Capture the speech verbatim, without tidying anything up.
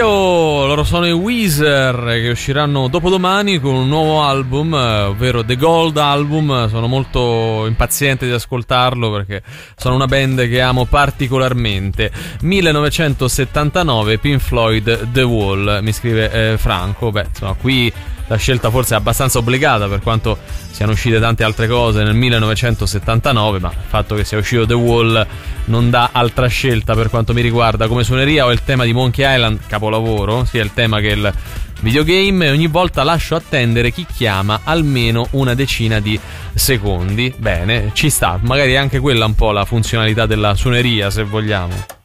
Io, loro sono i Weezer, che usciranno dopodomani con un nuovo album, ovvero The Gold Album. Sono molto impaziente di ascoltarlo perché sono una band che amo particolarmente. millenovecentosettantanove, Pink Floyd, The Wall, mi scrive eh, Franco. Beh, insomma, qui la scelta forse è abbastanza obbligata, per quanto siano uscite tante altre cose nel millenovecentosettantanove, ma il fatto che sia uscito The Wall non dà altra scelta per quanto mi riguarda. Come suoneria ho il tema di Monkey Island, capolavoro, sia il tema che il videogame, e ogni volta lascio attendere chi chiama almeno una decina di secondi. Bene, ci sta, magari è anche quella un po' la funzionalità della suoneria, se vogliamo.